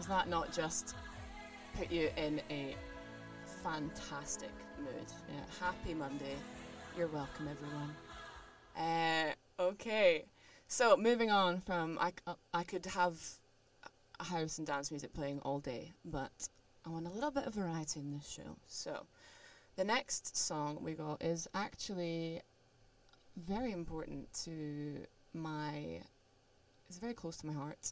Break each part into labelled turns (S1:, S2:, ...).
S1: that not just put you in a fantastic mood? Yeah, happy Monday. You're welcome, everyone. Okay, so moving on from I could have house and dance music playing all day, but I want a little bit of variety in this show. So the next song we got is actually very important to it's very close to my heart.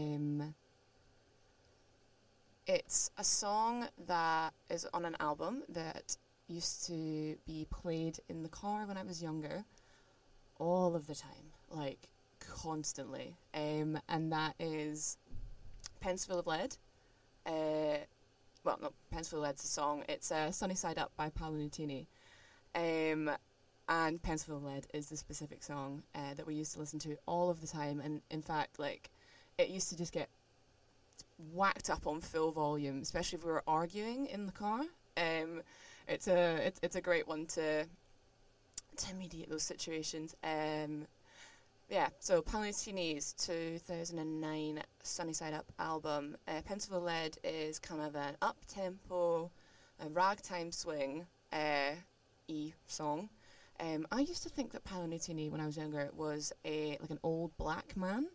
S1: It's a song that is on an album that used to be played in the car when I was younger, all of the time, like constantly. And that is Pens Full of Lead. Well, no, Pens Full of Lead's a song. It's Sunny Side Up by Paolo Nutini. And Pens Full of Lead is the specific song that we used to listen to all of the time. And in fact, like, it used to just get whacked up on full volume, especially if we were arguing in the car. It's a great one to mediate those situations. Yeah, so Paolo Nutini's 2009 Sunny Side Up album. Pens Full of Lead is kind of an up-tempo, a ragtime swing song. I used to think that Paolo Nutini, when I was younger, was an old black man.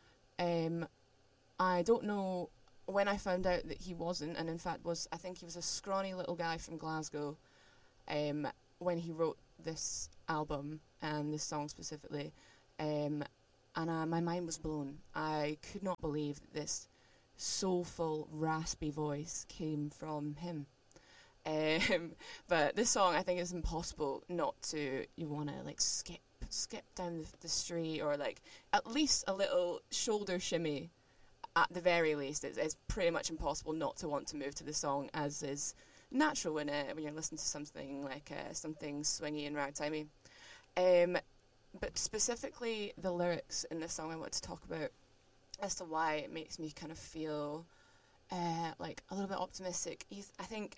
S1: I don't know when I found out that he wasn't, and in fact I think he was a scrawny little guy from Glasgow when he wrote this album and this song specifically. And my mind was blown. I could not believe that this soulful, raspy voice came from him. But this song, I think, is impossible not to. You want to like skip down the street, or like at least a little shoulder shimmy. At the very least, it's pretty much impossible not to want to move to the song, as is natural when you're listening to something like something swingy and ragtimey. But specifically, the lyrics in this song I want to talk about as to why it makes me kind of feel like a little bit optimistic. I think,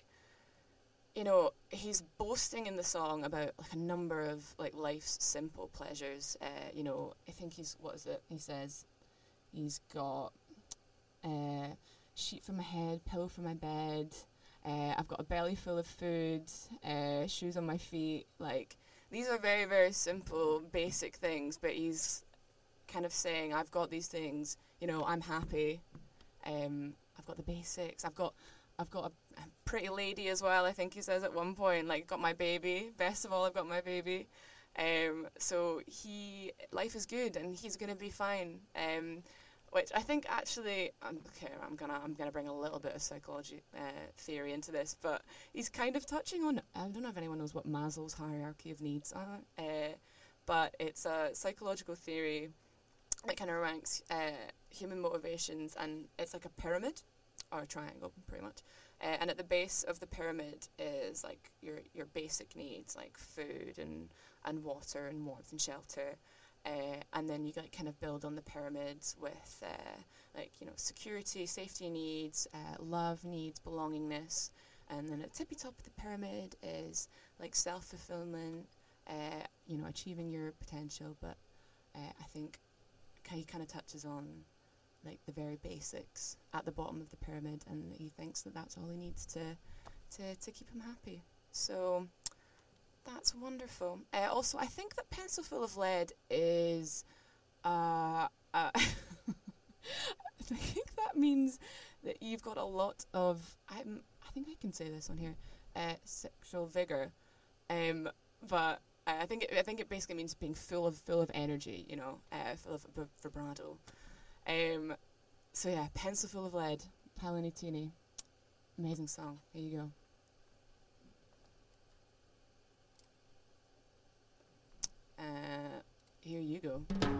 S1: he's boasting in the song about like a number of like life's simple pleasures. I think he says he's got sheet for my head, pillow for my bed, I've got a belly full of food, shoes on my feet. Like, these are very, very simple, basic things, but he's kind of saying, I've got these things, I'm happy, I've got the basics, I've got a pretty lady as well, I think he says at one point, like, got my baby, best of all, I've got my baby. So life is good, and he's going to be fine. Which I think actually, I'm gonna bring a little bit of psychology theory into this, but he's kind of touching on, I don't know if anyone knows what Maslow's hierarchy of needs are, but it's a psychological theory that kind of ranks human motivations, and it's like a pyramid, or a triangle, pretty much. And at the base of the pyramid is like your basic needs, like food and water and warmth and shelter. And then you kind of build on the pyramids with security, safety needs, love needs, belongingness, and then at the tippy top of the pyramid is like self-fulfillment, achieving your potential. But I think he kind of touches on like the very basics at the bottom of the pyramid, and he thinks that that's all he needs to keep him happy. So that's wonderful. Also, I think that Pencil Full of Lead is, I think that means that you've got a lot of, I think I can say this on here, sexual vigor, but I think it basically means being full of energy, full of vibrato. So yeah, Pencil Full of Lead, Paolo Nutini, amazing song. Here you go. Here you go.